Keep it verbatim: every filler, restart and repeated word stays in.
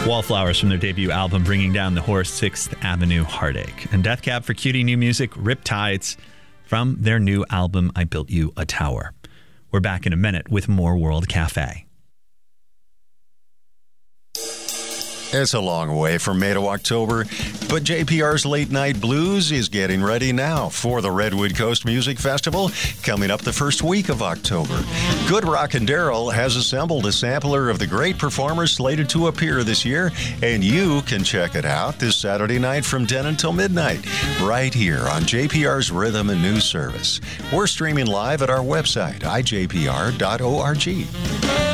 Wallflowers from their debut album, Bringing Down the Horse, Sixth Avenue Heartache. And Death Cab for Cutie new music, Riptides, from their new album, I Built You a Tower. We're back in a minute with more World Cafe. It's a long way from May to October, but J P R's Late Night Blues is getting ready now for the Redwood Coast Music Festival coming up the first week of October. Good Rock and Daryl has assembled a sampler of the great performers slated to appear this year, and you can check it out this Saturday night from ten until midnight, right here on J P R's Rhythm and News Service. We're streaming live at our website, i j p r dot org.